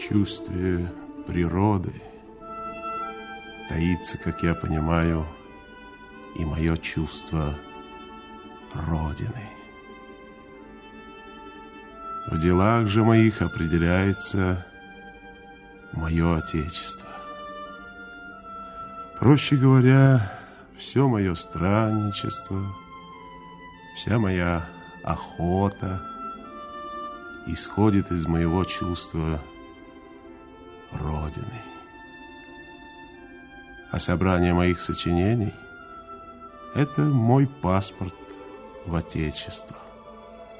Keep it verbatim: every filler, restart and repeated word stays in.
чувстве природы таится, как я понимаю, и мое чувство Родины. В делах же моих определяется мое Отечество. Проще говоря, все мое странничество, вся моя охота исходит из моего чувства Родины. А собрание моих сочинений — это мой паспорт в Отечество.